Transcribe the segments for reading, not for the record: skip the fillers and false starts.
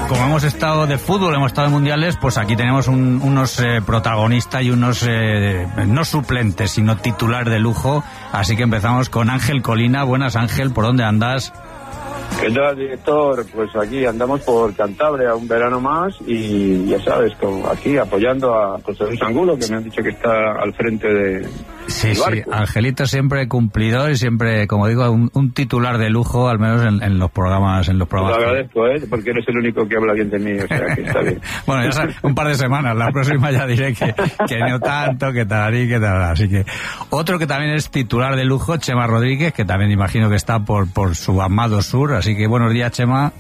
como hemos estado de fútbol, hemos estado en mundiales, pues aquí tenemos unos protagonistas y unos no suplentes, sino titular de lujo. Así que empezamos con Ángel Colina. Buenas, Ángel, ¿por dónde andas? ¿Qué tal, director? Pues aquí andamos por Cantabria un verano más y ya sabes, aquí apoyando a José Luis Angulo, que me han dicho que está al frente de... Sí, Angelito siempre cumplidor y siempre, como digo, un titular de lujo, al menos en los programas. Te lo agradezco, porque eres el único que habla bien de mí, o sea que está bien. Bueno, ya sabes, un par de semanas, la próxima ya diré que no tanto, que tal y que tal. Así que otro que también es titular de lujo, Chema Rodríguez, que también imagino que está por su amado sur. Así que buenos días, Chema.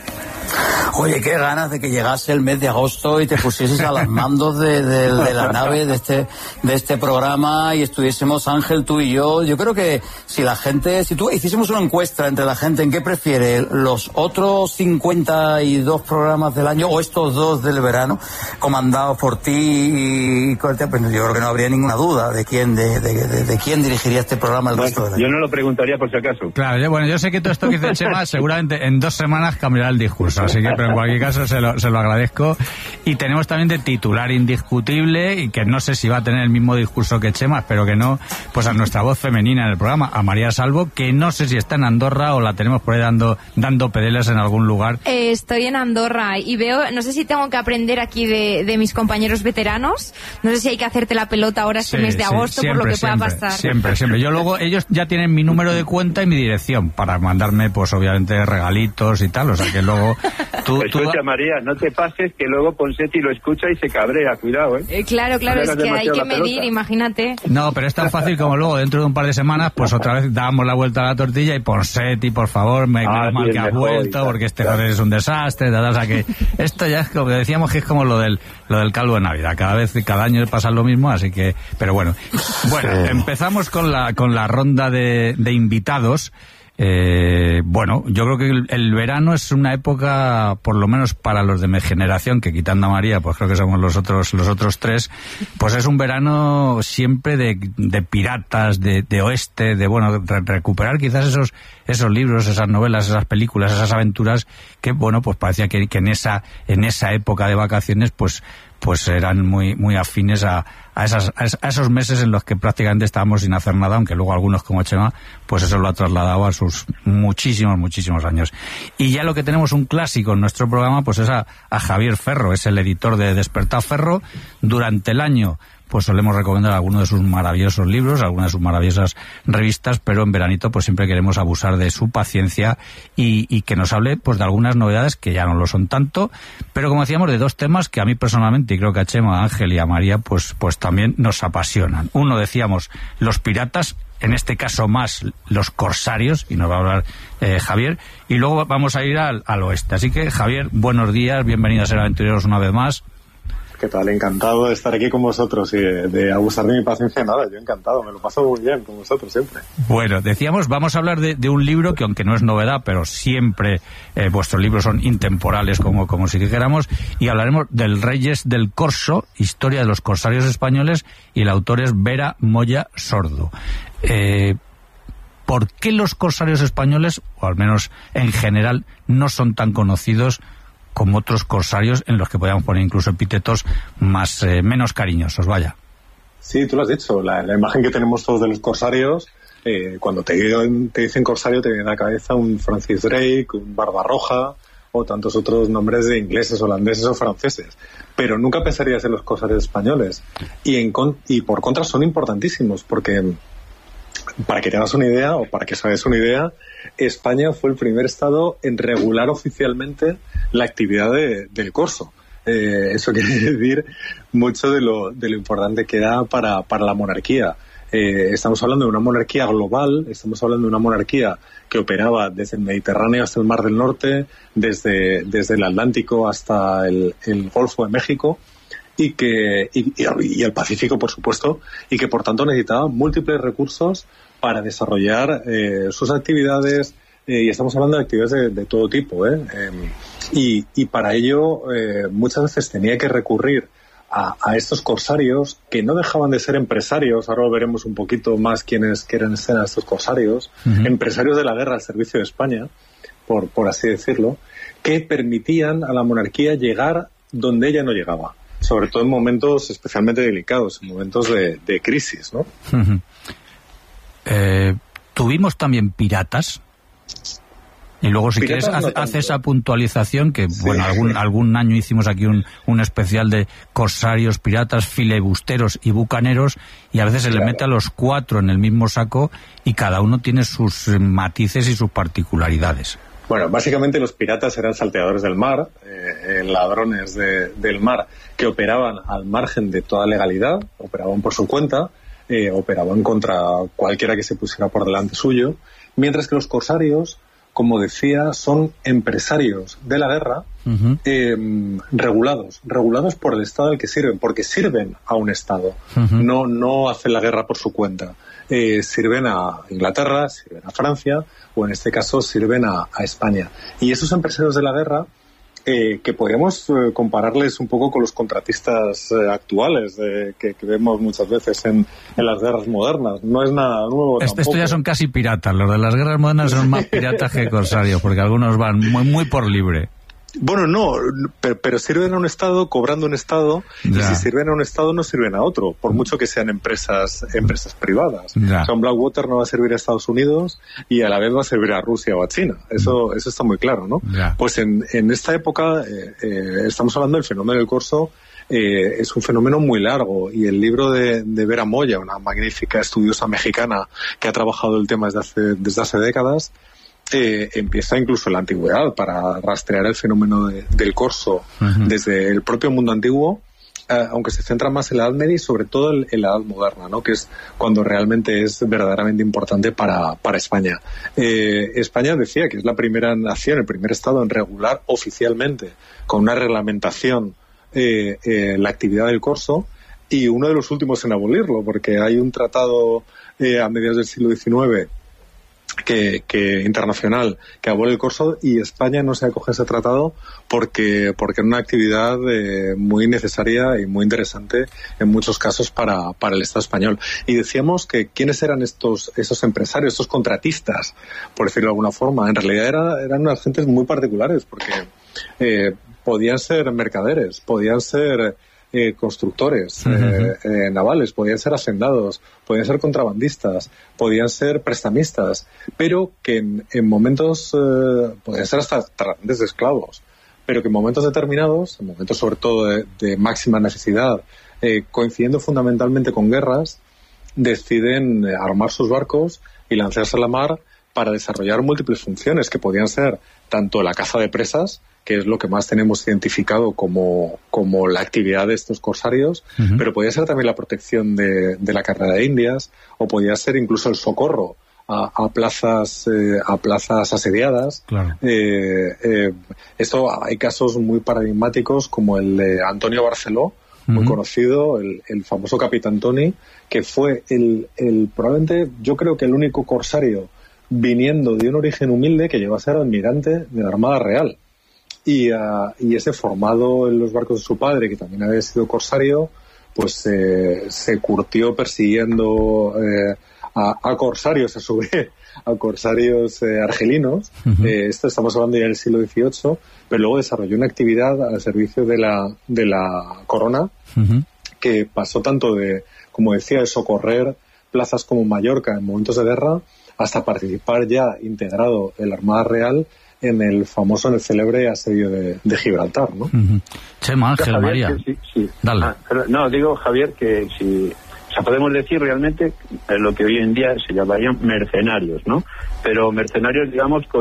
Oye, qué ganas de que llegase el mes de agosto y te pusieses a los mandos de la nave de este programa y estuviésemos, Ángel, tú y yo. Yo creo que si tú hiciésemos una encuesta entre la gente en qué prefiere, los otros 52 programas del año o estos dos del verano, comandados por ti y pues yo creo que no habría ninguna duda de quién dirigiría este programa el resto del año. Yo no lo preguntaría por si acaso. Claro, yo sé que todo esto que dice Chema seguramente en 2 semanas cambiará el discurso, así que pero en cualquier caso se lo agradezco. Y tenemos también de titular indiscutible, y que no sé si va a tener el mismo discurso que Chema, espero que no, pues a nuestra voz femenina en el programa, a María Salvo, que no sé si está en Andorra o la tenemos por ahí dando pedeles en algún lugar. Estoy en Andorra y veo, no sé si tengo que aprender aquí de mis compañeros veteranos, no sé si hay que hacerte la pelota ahora este mes de agosto, siempre, por lo que pueda pasar. Siempre. Yo luego, ellos ya tienen mi número de cuenta y mi dirección para mandarme, pues obviamente, regalitos y tal, o sea que luego... Escucha, María, no te pases que luego Ponseti lo escucha y se cabrea, cuidado, Claro, es que hay que medir, pelota. Imagínate. No, pero es tan fácil como luego, dentro de un par de semanas, pues otra vez damos la vuelta a la tortilla y Ponseti, por favor, menos mal que ha vuelto, porque este joder es un desastre, o sea que esto ya es como que decíamos que es como lo del caldo de Navidad, cada año pasa lo mismo, así que, pero bueno, empezamos con la ronda de invitados. Yo creo que el verano es una época, por lo menos para los de mi generación, que quitando a María, pues creo que somos los otros 3, pues es un verano siempre de piratas, de oeste, de recuperar quizás esos libros, esas novelas, esas películas, esas aventuras que, pues parecía que en esa época de vacaciones, pues eran muy afines a esos meses en los que prácticamente estábamos sin hacer nada, aunque luego algunos como Chema, pues eso lo ha trasladado a sus muchísimos años. Y ya lo que tenemos un clásico en nuestro programa, pues es a Javier Ferro, es el editor de Despertar Ferro. Durante el año pues solemos recomendar algunos de sus maravillosos libros, algunas de sus maravillosas revistas, pero en veranito pues siempre queremos abusar de su paciencia y que nos hable pues de algunas novedades que ya no lo son tanto, pero como decíamos, de 2 temas que a mí personalmente, y creo que a Chema, a Ángel y a María, pues también nos apasionan. Uno, decíamos, los piratas, en este caso más los corsarios, y nos va a hablar Javier, y luego vamos a ir al oeste. Así que, Javier, buenos días, bienvenido a Ser Aventureros una vez más. ¿Qué tal? Encantado de estar aquí con vosotros y de abusar de mi paciencia. Nada, yo encantado, me lo paso muy bien con vosotros siempre. Bueno, decíamos, vamos a hablar de un libro que, aunque no es novedad, pero siempre vuestros libros son intemporales, como si dijéramos, y hablaremos del Reyes del Corso, historia de los corsarios españoles, y el autor es Vera Moya Sordo. ¿Por qué los corsarios españoles, o al menos en general, no son tan conocidos como otros corsarios en los que podíamos poner incluso epítetos menos cariñosos, vaya? Sí, tú lo has dicho, la imagen que tenemos todos de los corsarios, cuando te dicen corsario te viene a la cabeza un Francis Drake, un Barbarroja o tantos otros nombres de ingleses, holandeses o franceses, pero nunca pensarías en los corsarios españoles, y por contra son importantísimos, porque para que tengas una idea, o para que sabes una idea, España fue el primer estado en regular oficialmente la actividad del corso. Eso quiere decir mucho de lo importante que era para la monarquía. Estamos hablando de una monarquía global, estamos hablando de una monarquía que operaba desde el Mediterráneo hasta el Mar del Norte, desde el Atlántico hasta el Golfo de México, y el Pacífico, por supuesto, y que por tanto necesitaba múltiples recursos para desarrollar sus actividades, y estamos hablando de actividades de todo tipo, y para ello muchas veces tenía que recurrir a estos corsarios que no dejaban de ser empresarios. Ahora lo veremos un poquito más quiénes eran estos corsarios, empresarios de la guerra al servicio de España, por así decirlo, que permitían a la monarquía llegar donde ella no llegaba, sobre todo en momentos especialmente delicados, en momentos de crisis, ¿no? ¿Tuvimos también piratas? Y luego, si quieres, hace esa puntualización que, sí. Bueno, algún año hicimos aquí un especial de corsarios, piratas, filibusteros y bucaneros, y a veces se le mete a los cuatro en el mismo saco y cada uno tiene sus matices y sus particularidades. Bueno, básicamente los piratas eran salteadores del mar, ladrones del mar, que operaban al margen de toda legalidad, operaban por su cuenta, operaban contra cualquiera que se pusiera por delante suyo, mientras que los corsarios, como decía, son empresarios de la guerra, regulados por el Estado al que sirven, porque sirven a un Estado, no hacen la guerra por su cuenta. Sirven a Inglaterra, sirven a Francia, o en este caso sirven a España. Y esos empresarios de la guerra, que podríamos compararles un poco con los contratistas actuales que vemos muchas veces en las guerras modernas. No es nada nuevo tampoco. Esto ya son casi piratas. Los de las guerras modernas son más piratas que corsarios, porque algunos van muy por libre. Bueno, no, pero sirven a un Estado cobrando un Estado, y si sirven a un Estado no sirven a otro, por mucho que sean empresas privadas. O sea, un Blackwater no va a servir a Estados Unidos y a la vez va a servir a Rusia o a China. Eso está muy claro, ¿no? Pues en esta época estamos hablando del fenómeno del corso. Es un fenómeno muy largo, y el libro de Vera Moya, una magnífica estudiosa mexicana que ha trabajado el tema desde hace décadas, empieza incluso en la antigüedad para rastrear el fenómeno del corso desde el propio mundo antiguo, aunque se centra más en la Edad Media y sobre todo en la Edad Moderna, ¿no? Que es cuando realmente es verdaderamente importante para España. España, decía, que es la primera nación, el primer Estado en regular oficialmente con una reglamentación la actividad del corso, y uno de los últimos en abolirlo, porque hay un tratado a mediados del siglo XIX que internacional que abole el corso, y España no se acoge a ese tratado porque era una actividad muy necesaria y muy interesante en muchos casos para el Estado español. Y decíamos que quiénes eran esos empresarios, estos contratistas, por decirlo de alguna forma. En realidad eran unas gentes muy particulares, porque podían ser mercaderes, podían ser constructores navales, podían ser hacendados, podían ser contrabandistas, podían ser prestamistas, pero que en momentos podían ser hasta tratantes de esclavos, pero que en momentos determinados, en momentos sobre todo de máxima necesidad, coincidiendo fundamentalmente con guerras, deciden armar sus barcos y lanzarse a la mar para desarrollar múltiples funciones, que podían ser tanto la caza de presas, que es lo que más tenemos identificado como la actividad de estos corsarios, pero podía ser también la protección de la carrera de Indias, o podía ser incluso el socorro a plazas asediadas. Claro. Esto hay casos muy paradigmáticos, como el de Antonio Barceló, muy conocido, el famoso Capitán Tony, que fue probablemente, yo creo que el único corsario viniendo de un origen humilde que llegó a ser almirante de la Armada Real. Y ese, formado en los barcos de su padre, que también había sido corsario, pues se curtió persiguiendo a corsarios, a su vez, a corsarios argelinos. Esto estamos hablando ya del siglo XVIII, pero luego desarrolló una actividad al servicio de la corona, que pasó tanto como decía, de socorrer plazas como Mallorca en momentos de guerra, hasta participar ya integrado en la Armada Real en el célebre asedio de Gibraltar, ¿no? Chema, Ángel, Javier, María. Sí. Dale. No, digo, Javier, que si... O sea, podemos decir realmente lo que hoy en día se llamarían mercenarios, ¿no? Pero mercenarios, digamos, con